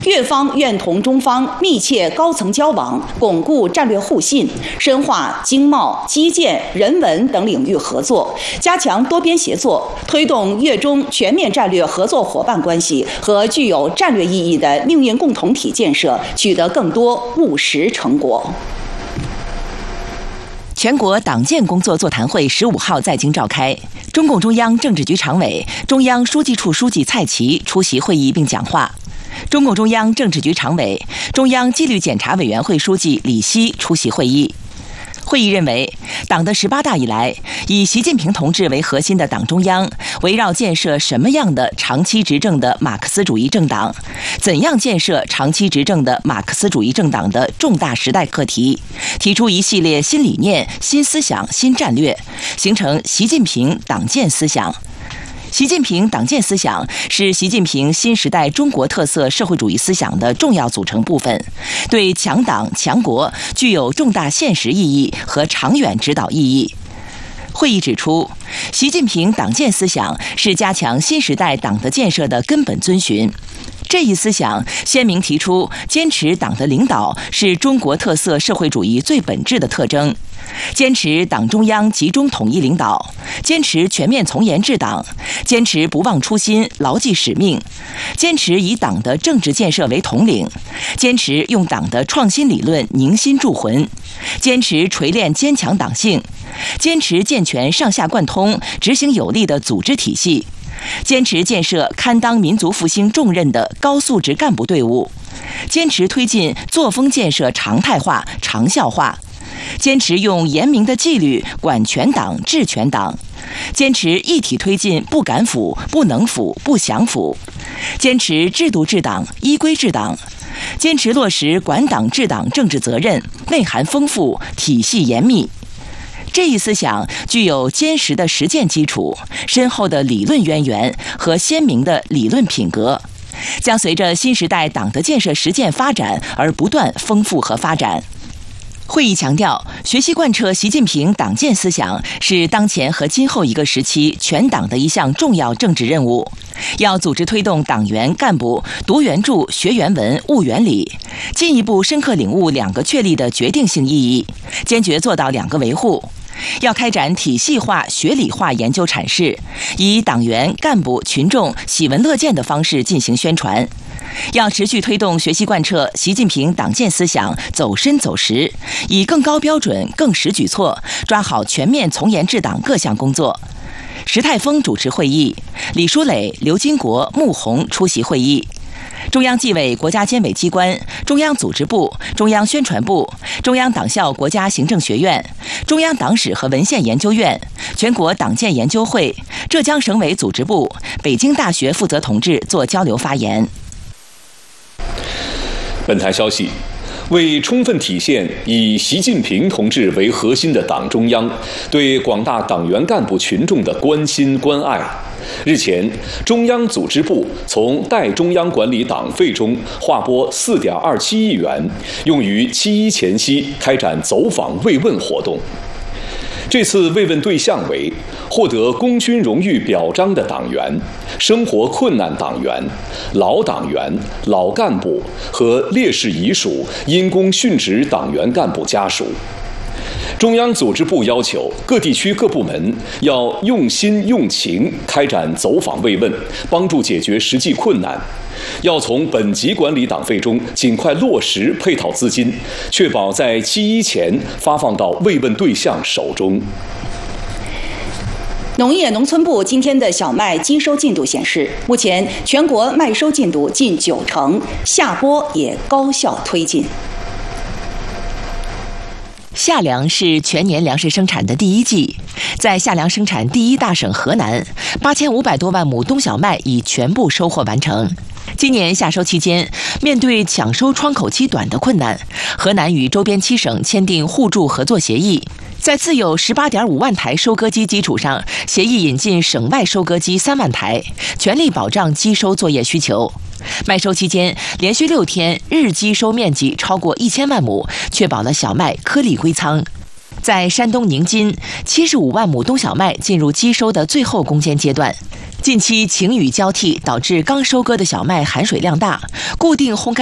越方愿同中方密切高层交往，巩固战略互信，深化经贸、基建、人文等领域合作，加强多边协作，推动越中全面战略合作伙伴关系和具有战略意义的命运共同体建设取得更多务实成果。 全国党建工作座谈会15号在京召开，中共中央政治局常委、中央书记处书记蔡奇出席会议并讲话。中共中央政治局常委、中央纪律检查委员会书记李希出席会议。会议认为，党的18大以来，以习近平同志为核心的党中央，围绕建设什么样的长期执政的马克思主义政党，怎样建设长期执政的马克思主义政党的重大时代课题，提出一系列新理念、新思想、新战略，形成习近平党建思想。习近平党建思想是习近平新时代中国特色社会主义思想的重要组成部分，对强党强国具有重大现实意义和长远指导意义。会议指出，习近平党建思想是加强新时代党的建设的根本遵循。这一思想鲜明提出，坚持党的领导是中国特色社会主义最本质的特征，坚持党中央集中统一领导，坚持全面从严治党，坚持不忘初心、牢记使命，坚持以党的政治建设为统领，坚持用党的创新理论凝心铸魂，坚持锤炼坚强党性，坚持健全上下贯通、执行有力的组织体系，坚持建设堪当民族复兴重任的高素质干部队伍，坚持推进作风建设常态化、长效化，坚持用严明的纪律管全党、治全党，坚持一体推进不敢腐、不能腐、不想腐，坚持制度治党、依规治党，坚持落实管党治党政治责任，内涵丰富、体系严密。这一思想具有坚实的实践基础、深厚的理论渊源和鲜明的理论品格，将随着新时代党的建设实践发展而不断丰富和发展。会议强调，学习贯彻习近平党建思想是当前和今后一个时期全党的一项重要政治任务。要组织推动党员干部读原著、学原文、悟原理，进一步深刻领悟2个确立的决定性意义，坚决做到2个维护。要开展体系化、学理化研究阐释，以党员、干部、群众喜闻乐见的方式进行宣传。要持续推动学习贯彻习近平党建思想走深走实，以更高标准、更实举措抓好全面从严治党各项工作。石泰峰主持会议，李书磊、刘金国、穆虹出席会议。中央纪委国家监委机关、中央组织部、中央宣传部、中央党校国家行政学院、中央党史和文献研究院、全国党建研究会、浙江省委组织部、北京大学负责同志作交流发言。 本台消息，为充分体现以习近平同志为核心的党中央对广大党员干部群众的关心关爱，日前，中央组织部从代中央管理党费中划拨4.27亿元，用于7·1前夕开展走访慰问活动。这次慰问对象为获得功勋荣誉表彰的党员、生活困难党员、老党员、老干部和烈士遗属因公殉职党员干部家属。中央组织部要求各地区各部门要用心用情开展走访慰问，帮助解决实际困难。要从本级管理党费中尽快落实配套资金，确保在7·1前发放到慰问对象手中。 农业农村部今天的小麦机收进度显示，目前全国麦收进度近90%，下播也高效推进。 夏粮是全年粮食生产的第1季，在夏粮生产第1大省河南，8500多万亩冬小麦已全部收获完成。今年夏收期间，面对抢收窗口期短的困难，河南与周边7省签订互助合作协议，在自有18.5万台收割机基础上，协议引进省外收割机3万台，全力保障机收作业需求。麦收期间，连续6天日机收面积超过1000万亩，确保了小麦颗粒归仓。 在山东宁津，75万亩冬小麦进入机收的最后攻坚阶段。近期晴雨交替，导致刚收割的小麦含水量大，固定烘干